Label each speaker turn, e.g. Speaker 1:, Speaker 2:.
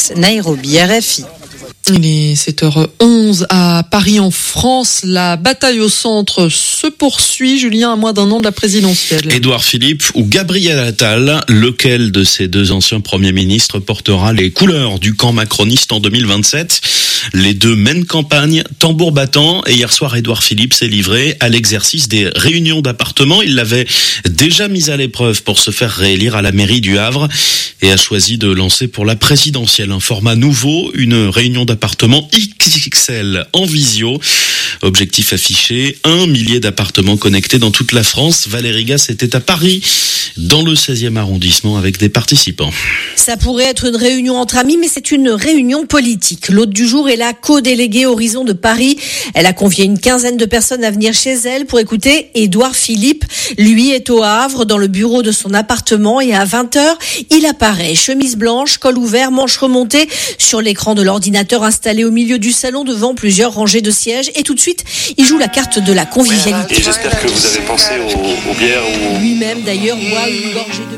Speaker 1: Nairobi, RFI.
Speaker 2: Il est 7h11 à Paris en France. La bataille au centre se poursuit, Julien, à moins d'un an de la présidentielle.
Speaker 3: Édouard Philippe ou Gabriel Attal, lequel de ces deux anciens premiers ministres portera les couleurs du camp macroniste en 2027 ? Les deux mènent campagne, tambour battant, et hier soir, Édouard Philippe s'est livré à l'exercice des réunions d'appartements. Il l'avait déjà mis à l'épreuve pour se faire réélire à la mairie du Havre et a choisi de lancer pour la présidentielle un format nouveau, une réunion d'appartements XXL en visio. Objectif affiché, 1 millier d'appartements connectés dans toute la France. Valérie Gasse était à Paris, dans le 16e arrondissement, avec des participants.
Speaker 4: Ça pourrait être une réunion entre amis, mais c'est une réunion politique. L'hôte du jour est la co-déléguée Horizon de Paris. Elle a convié une quinzaine de personnes à venir chez elle pour écouter Édouard Philippe. Lui est au Havre, dans le bureau de son appartement, et à 20h, il apparaît. Chemise blanche, col ouvert, manche remontée, sur l'écran de l'ordinateur installé au milieu du salon devant plusieurs rangées de sièges. Et tout de suite, il joue la carte de la convivialité.
Speaker 5: Et j'espère que vous avez pensé aux bières ou...
Speaker 4: Lui-même, d'ailleurs, boit une gorgée de